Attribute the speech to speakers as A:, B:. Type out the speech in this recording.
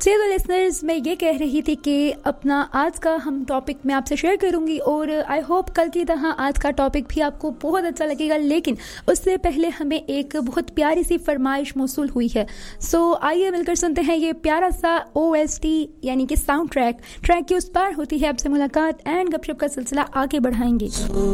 A: तो लिसनर्स, मैं ये कह रही थी कि अपना आज का हम टॉपिक मैं आपसे शेयर करूंगी और आई होप कल की तरह आज का टॉपिक भी आपको बहुत अच्छा लगेगा, लेकिन उससे पहले हमें एक बहुत प्यारी सी फरमाइश मौसूल हुई है। सो आइए मिलकर सुनते हैं ये प्यारा सा OST यानी कि साउंड ट्रैक की उस पार होती है आपसे मुलाकात एंड गपशप का सिलसिला आगे बढ़ाएंगे।